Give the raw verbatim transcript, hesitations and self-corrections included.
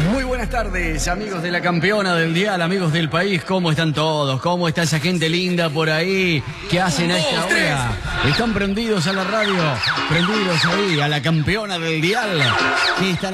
Muy buenas tardes, amigos de la campeona del dial, amigos del país. ¿Cómo están todos? ¿Cómo está esa gente linda por ahí? ¿Qué hacen a esta hora? ¿Están prendidos a la radio? ¿Prendidos ahí a la campeona del dial? ¿Qué están